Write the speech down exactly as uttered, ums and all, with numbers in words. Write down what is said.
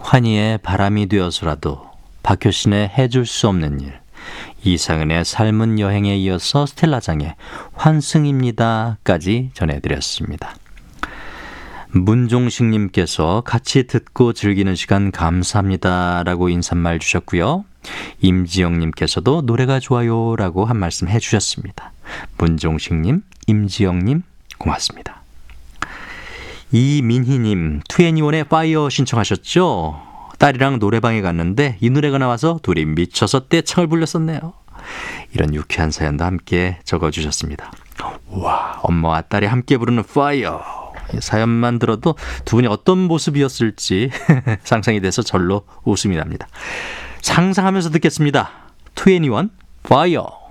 환희의 바람이 되어서라도 박효신의 해줄 수 없는 일, 이상은의 삶은 여행에 이어서 스텔라장의 환승입니다까지 전해드렸습니다. 문종식님께서 같이 듣고 즐기는 시간 감사합니다 라고 인사말 주셨고요. 임지영님께서도 노래가 좋아요 라고 한 말씀 해주셨습니다. 문종식님, 임지영님 고맙습니다. 이민희님, 투애니원의 파이어 신청하셨죠? 딸이랑 노래방에 갔는데 이 노래가 나와서 둘이 미쳐서 떼창을 불렸었네요. 이런 유쾌한 사연도 함께 적어주셨습니다. 와, 엄마와 딸이 함께 부르는 파이어. 사연만 들어도 두 분이 어떤 모습이었을지 상상이 돼서 절로 웃음이 납니다. 상상하면서 듣겠습니다. 투애니원 파이어.